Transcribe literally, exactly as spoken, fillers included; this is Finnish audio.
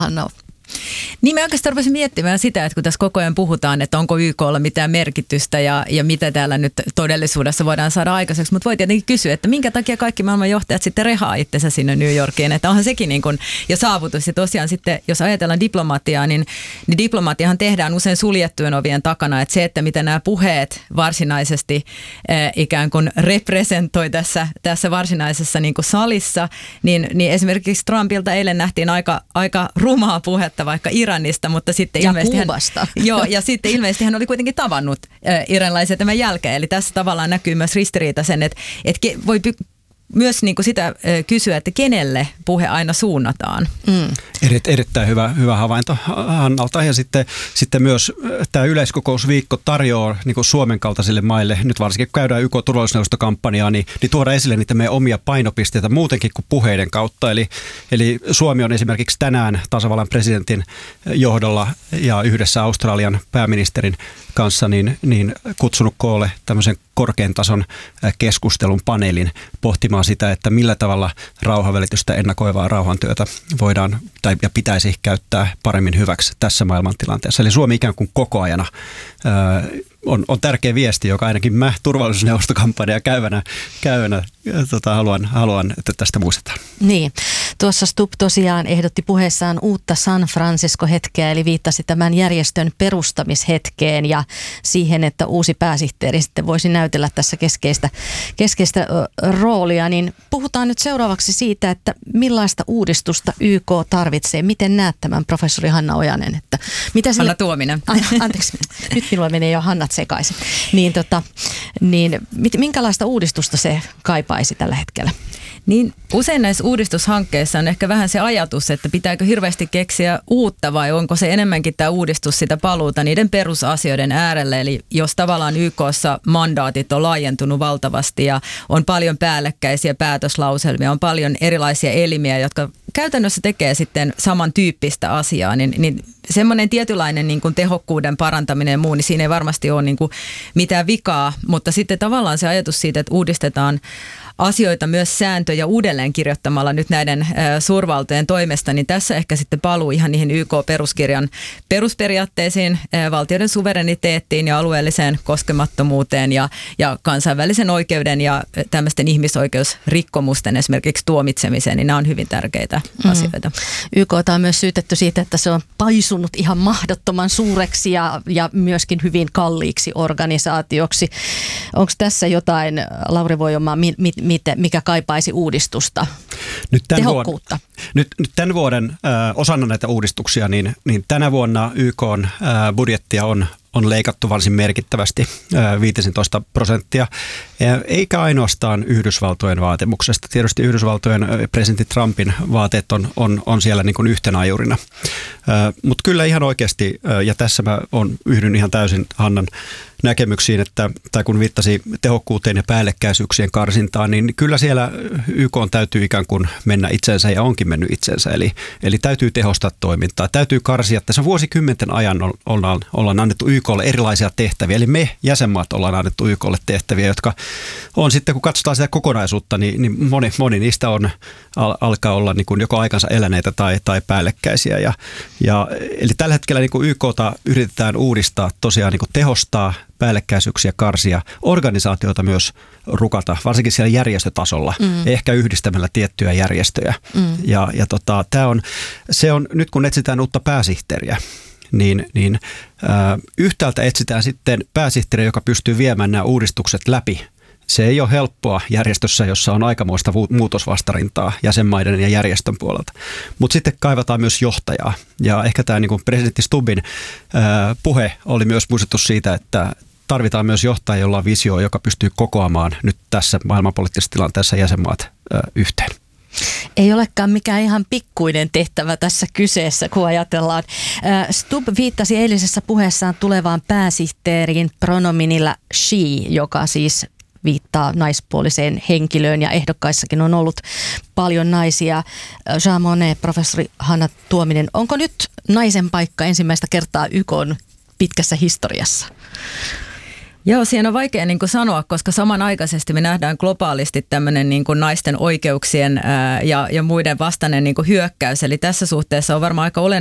Hanna? Niin mä oikeastaan rupesin miettimään sitä, että kun tässä koko ajan puhutaan, että onko Y K:lla mitään merkitystä ja, ja mitä täällä nyt todellisuudessa voidaan saada aikaiseksi, mutta voi tietenkin kysyä, että minkä takia kaikki maailman johtajat sitten rehaa itsensä sinne New Yorkiin, että onhan sekin niin kuin jo saavutus. Ja tosiaan sitten, jos ajatellaan diplomatiaa, niin, niin diplomatiahan tehdään usein suljettujen ovien takana, että se, että mitä nämä puheet varsinaisesti äh, ikään kuin representoi tässä, tässä varsinaisessa niin kuin salissa, niin, niin esimerkiksi Trumpilta eilen nähtiin aika, aika rumaa puhetta vaikka Iranista, mutta sitten ja ilmeisesti hän, Kuubasta. joo, ja sitten ilmeisesti hän oli kuitenkin tavannut äh, iranlaisia tämän jälkeen. Eli tässä tavallaan näkyy myös ristiriita sen, että, että voi py- myös niin kuin sitä äh, kysyä, että kenelle puhe aina suunnataan. Mm. Eri, erittäin hyvä, hyvä havainto Hannalta. Ja sitten, sitten myös tämä yleiskokousviikko tarjoaa niin kuin Suomen kaltaisille maille, nyt varsinkin kun käydään Y K-turvallisuusneuvostokampanjaa, niin, niin tuoda esille niitä meidän omia painopisteitä muutenkin kuin puheiden kautta. Eli, eli Suomi on esimerkiksi tänään tasavallan presidentin johdolla ja yhdessä Australian pääministerin kanssa niin, niin kutsunut koolle tämmöisen korkean tason keskustelun paneelin pohtimaan sitä, että millä tavalla rauhanvälitystä ennakoivaa rauhantyötä voidaan tai ja pitäisi käyttää paremmin hyväksi tässä maailmantilanteessa. Eli Suomi ikään kuin koko ajana ää, on, on tärkeä viesti, joka ainakin mä turvallisuusneuvostokampanjaa käyvänä, käyvänä tota, haluan, haluan, että tästä muistetaan. Niin, tuossa Stubb tosiaan ehdotti puheessaan uutta San Francisco-hetkeä, eli viittasi tämän järjestön perustamishetkeen ja siihen, että uusi pääsihteeri sitten voisi näytellä tässä keskeistä, keskeistä roolia. Niin puhutaan nyt seuraavaksi siitä, että millaista uudistusta Y K tarvitsee. Miten näet tämän, professori Hanna Ojanen? Että mitä sille... Hanna Tuominen. Ai, anteeksi, nyt minulla menee jo Hannat sekaisin. Niin, tota, niin minkälaista uudistusta se kaipaisi tällä hetkellä? Niin usein näissä uudistushankkeissa on ehkä vähän se ajatus, että pitääkö hirveästi keksiä uutta vai onko se enemmänkin tämä uudistus sitä paluuta niiden perusasioiden äärelle. Eli jos tavallaan Y K:ssa mandaatit on laajentunut valtavasti ja on paljon päällekkäisiä päätöslauselmia, on paljon erilaisia elimiä, jotka käytännössä tekee sitten samantyyppistä asiaa, niin, niin semmoinen tietynlainen niin kuin tehokkuuden parantaminen ja muu, niin siinä ei varmasti ole niin kuin mitään vikaa, mutta sitten tavallaan se ajatus siitä, että uudistetaan asioita myös sääntöjä uudelleen kirjoittamalla nyt näiden suurvaltojen toimesta, niin tässä ehkä sitten paluu ihan niihin Y K-peruskirjan perusperiaatteisiin, valtioiden suvereniteettiin ja alueelliseen koskemattomuuteen ja, ja kansainvälisen oikeuden ja tämmöisten ihmisoikeusrikkomusten esimerkiksi tuomitsemiseen, niin nämä on hyvin tärkeitä mm. asioita. Y K:ta on myös syytetty siitä, että se on paisunut ihan mahdottoman suureksi ja, ja myöskin hyvin kalliiksi organisaatioksi. Onko tässä jotain, Lauri Vuojenmaa, mi, mi, mikä kaipaisi uudistusta, nyt tämän tehokkuutta? Vuoden, nyt, nyt tämän vuoden äh, osana näitä uudistuksia, niin, niin tänä vuonna Y K:n äh, budjettia on, on leikattu varsin merkittävästi, äh, viisitoista prosenttia, eikä ainoastaan Yhdysvaltojen vaatimuksesta. Tietysti Yhdysvaltojen presidentti Trumpin vaateet on, on, on siellä niin kuin yhtenä ajurina. Äh, Mutta kyllä ihan oikeasti, äh, ja tässä mä on, yhdyn ihan täysin Hannan näkemyksiin, että, tai kun viittasi tehokkuuteen ja päällekkäisyyksien karsintaan, niin kyllä siellä Y K:n täytyy ikään kuin mennä itsensä ja onkin mennyt itsensä. Eli, eli täytyy tehostaa toimintaa, täytyy karsia. Tässä vuosikymmenten ajan ollaan, ollaan annettu Y K:lle erilaisia tehtäviä, eli me jäsenmaat ollaan annettu Y K:lle tehtäviä, jotka on sitten, kun katsotaan sitä kokonaisuutta, niin, niin moni, moni niistä on, al, alkaa olla niin kuin joko aikansa eläneitä tai, tai päällekkäisiä. Ja, ja, eli tällä hetkellä niin kuin Y K:ta yritetään uudistaa, tosiaan niin kuin tehostaa, päällekkäisyyksiä karsia, organisaatioita myös rukata, varsinkin siellä järjestötasolla, mm. ehkä yhdistämällä tiettyjä järjestöjä. Mm. Ja, ja tota, tää on, se on, nyt kun etsitään uutta pääsihteeriä, niin, niin äh, yhtäältä etsitään sitten pääsihteeriä, joka pystyy viemään nämä uudistukset läpi. Se ei ole helppoa järjestössä, jossa on aikamoista muutosvastarintaa jäsenmaiden ja järjestön puolelta. Mutta sitten kaivataan myös johtajaa. Ja ehkä tämä niin kuin presidentti Stubbin ää, puhe oli myös muistutus siitä, että tarvitaan myös johtaja, jolla on visio, joka pystyy kokoamaan nyt tässä maailmanpoliittisessa tilanteessa jäsenmaat ää, yhteen. Ei olekaan mikään ihan pikkuinen tehtävä tässä kyseessä, kun ajatellaan. Stubb viittasi eilisessä puheessaan tulevaan pääsihteeriin pronominilla she, joka siis viittaa naispuoliseen henkilöön ja ehdokkaissakin on ollut paljon naisia. Jean Monnet, professori Hanna Tuominen, onko nyt naisen paikka ensimmäistä kertaa Y K:n pitkässä historiassa? Joo, siinä on vaikea niin kuin sanoa, koska samanaikaisesti me nähdään globaalisti tämmöinen niin kuin naisten oikeuksien ää, ja, ja muiden vastainen niin kuin hyökkäys. Eli tässä suhteessa on varmaan aika olennaista